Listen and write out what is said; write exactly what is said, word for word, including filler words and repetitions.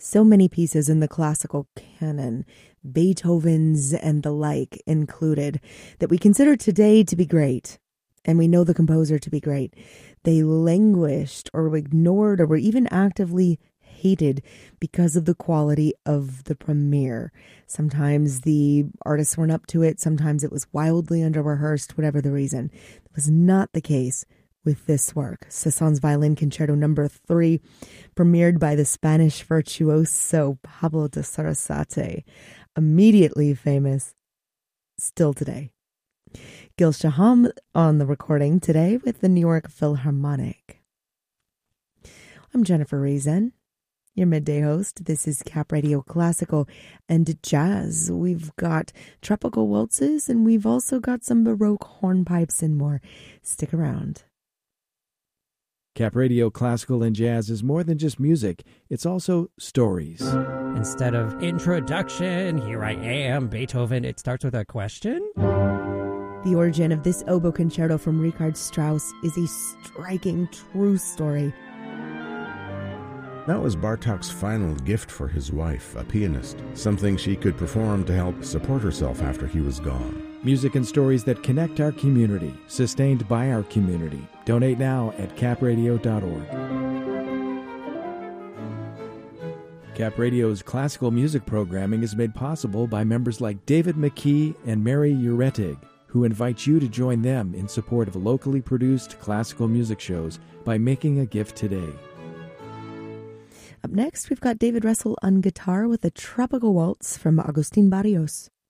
So many pieces in the classical canon, Beethoven's and the like included, that we consider today to be great, and we know the composer to be great. They languished or were ignored or were even actively hated because of the quality of the premiere. Sometimes the artists weren't up to it. Sometimes it was wildly under-rehearsed, whatever the reason. It was not the case with this work. Cézanne's Violin Concerto number three, premiered by the Spanish virtuoso Pablo de Sarasate, immediately famous still today. Gil Shaham on the recording today with the New York Philharmonic. I'm Jennifer Reason, your midday host. This is Cap Radio Classical and Jazz. We've got tropical waltzes and we've also got some Baroque hornpipes and more. Stick around. Cap Radio Classical and Jazz is more than just music. It's also stories. Instead of introduction, here I am, Beethoven, it starts with a question. The origin of this oboe concerto from Richard Strauss is a striking true story. That was Bartók's final gift for his wife, a pianist, something she could perform to help support herself after he was gone. Music and stories that connect our community, sustained by our community. Donate now at cap radio dot org. Cap Radio's classical music programming is made possible by members like David McKee and Mary Uretig, who invite you to join them in support of locally produced classical music shows by making a gift today. Up next, we've got David Russell on guitar with a tropical waltz from Agustín Barrios.